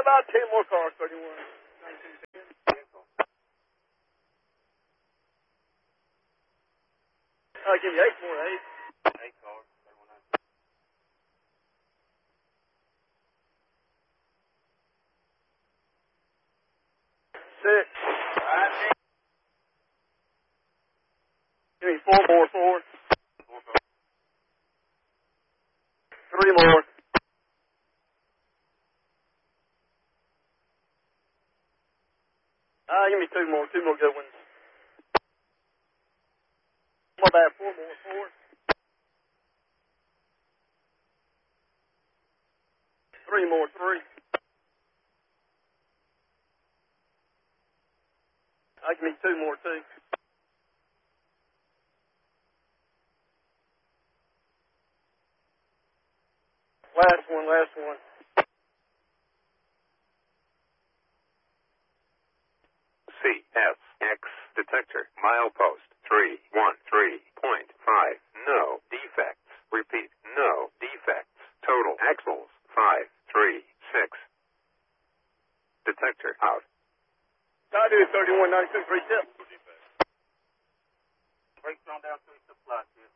about 10 more cars, 31. 1910. Give me 8 more, 8. 8 cars, 31. 6. Give me 4 more, 4. 3 more. Give me 2 more good ones. My bad, 4 more, 4. 3 more, 3. Give me 2 more, 2. Last one. CSX detector, milepost 313.5, no defects. Repeat, no defects. Total axles 536. Detector out. I do 31, 92, 3 step. Brakes on down 3 supply.